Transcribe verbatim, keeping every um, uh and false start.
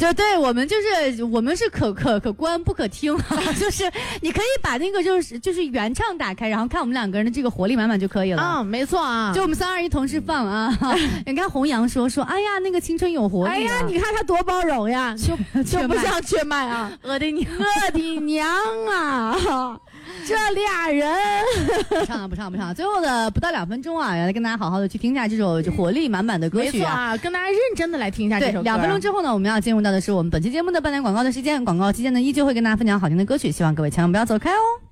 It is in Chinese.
就对我们就是我们是可可可观不可听，就是你可以把那个就是就是原唱打开，然后看我们两个人的这个活力满满就可以了啊、嗯，没错啊， 就我们三二一同时放啊。你看弘扬说说，哎呀那个青春有活力、啊， 哎呀你看他多包容呀，就就不像缺麦啊， 我的娘， 我的娘啊！这俩人不唱了不唱了不唱了，最后的不到两分钟啊，来跟大家好好的去听一下这首活力满满的歌曲啊, 啊，跟大家认真的来听一下这首歌。 两分钟之后呢，我们要进入到的是我们本期节目的半点广告的时间，广告期间呢依旧会跟大家分享好听的歌曲，希望各位千万不要走开哦。